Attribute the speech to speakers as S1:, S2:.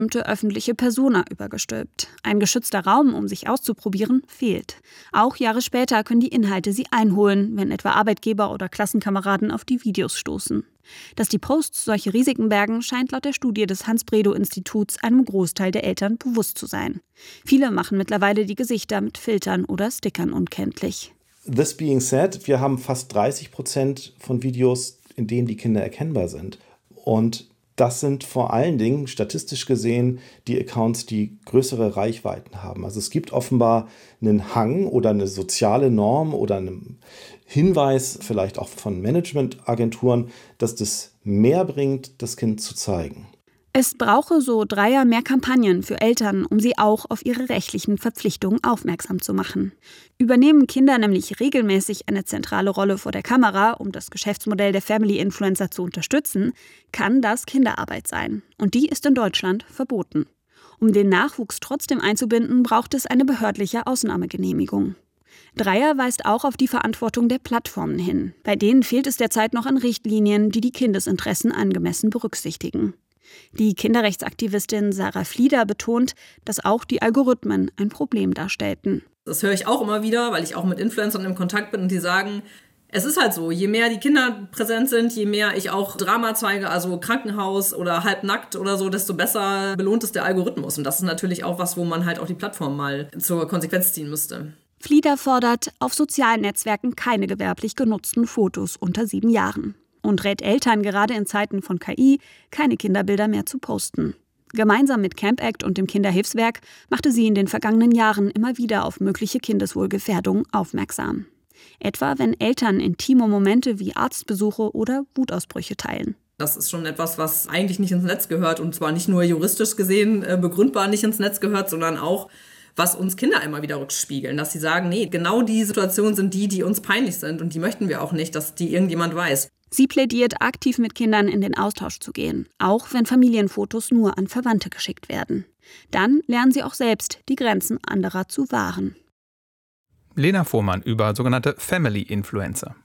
S1: öffentliche Persona übergestülpt. Ein geschützter Raum, um sich auszuprobieren, fehlt. Auch Jahre später können die Inhalte sie einholen, wenn etwa Arbeitgeber oder Klassenkameraden auf die Videos stoßen. Dass die Posts solche Risiken bergen, scheint laut der Studie des Hans-Bredow-Instituts einem Großteil der Eltern bewusst zu sein. Viele machen mittlerweile die Gesichter mit Filtern oder Stickern unkenntlich.
S2: This being said, wir haben fast 30% von Videos, in denen die Kinder erkennbar sind. Und das sind vor allen Dingen, statistisch gesehen, die Accounts, die größere Reichweiten haben. Also es gibt offenbar einen Hang oder eine soziale Norm oder einen Hinweis, vielleicht auch von Managementagenturen, dass das mehr bringt, das Kind zu zeigen.
S1: Es brauche so 3 Jahre mehr Kampagnen für Eltern, um sie auch auf ihre rechtlichen Verpflichtungen aufmerksam zu machen. Übernehmen Kinder nämlich regelmäßig eine zentrale Rolle vor der Kamera, um das Geschäftsmodell der Family Influencer zu unterstützen, kann das Kinderarbeit sein. Und die ist in Deutschland verboten. Um den Nachwuchs trotzdem einzubinden, braucht es eine behördliche Ausnahmegenehmigung. Dreyer weist auch auf die Verantwortung der Plattformen hin. Bei denen fehlt es derzeit noch an Richtlinien, die die Kindesinteressen angemessen berücksichtigen. Die Kinderrechtsaktivistin Sarah Flieder betont, dass auch die Algorithmen ein Problem darstellten.
S3: Das höre ich auch immer wieder, weil ich auch mit Influencern im Kontakt bin und die sagen, es ist halt so, je mehr die Kinder präsent sind, je mehr ich auch Drama zeige, also Krankenhaus oder halbnackt oder so, desto besser belohnt es der Algorithmus. Und das ist natürlich auch was, wo man halt auch die Plattform mal zur Konsequenz ziehen müsste.
S1: Flieder fordert, auf sozialen Netzwerken keine gewerblich genutzten Fotos unter 7 Jahren. Und rät Eltern gerade in Zeiten von KI, keine Kinderbilder mehr zu posten. Gemeinsam mit Camp Act und dem Kinderhilfswerk machte sie in den vergangenen Jahren immer wieder auf mögliche Kindeswohlgefährdung aufmerksam. Etwa wenn Eltern intime Momente wie Arztbesuche oder Wutausbrüche teilen.
S3: Das ist schon etwas, was eigentlich nicht ins Netz gehört und zwar nicht nur juristisch gesehen begründbar nicht ins Netz gehört, sondern auch was uns Kinder immer wieder rückspiegeln, dass sie sagen, nee, genau die Situationen sind die uns peinlich sind und die möchten wir auch nicht, dass die irgendjemand weiß.
S1: Sie plädiert, aktiv mit Kindern in den Austausch zu gehen, auch wenn Familienfotos nur an Verwandte geschickt werden. Dann lernen sie auch selbst, die Grenzen anderer zu wahren.
S4: Lena Fuhrmann über sogenannte Family Influencer.